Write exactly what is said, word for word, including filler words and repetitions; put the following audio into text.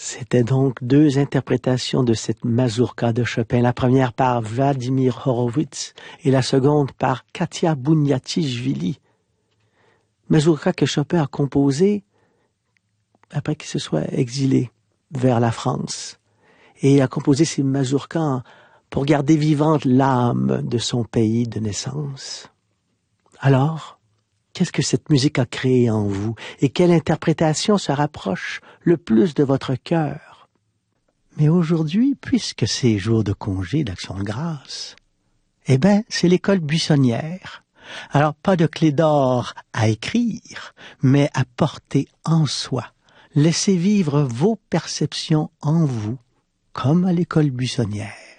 C'était donc deux interprétations de cette mazurka de Chopin, la première par Vladimir Horowitz et la seconde par Katia Bouniatichvili. Mazurka que Chopin a composée après qu'il se soit exilé vers la France. Et il a composé ces mazurkas pour garder vivante l'âme de son pays de naissance. Alors, qu'est-ce que cette musique a créé en vous et quelle interprétation se rapproche le plus de votre cœur? Mais aujourd'hui, puisque c'est jour de congé d'Action de grâce, eh ben, c'est l'école buissonnière. Alors, pas de clé d'or à écrire, mais à porter en soi. Laissez vivre vos perceptions en vous, comme à l'école buissonnière.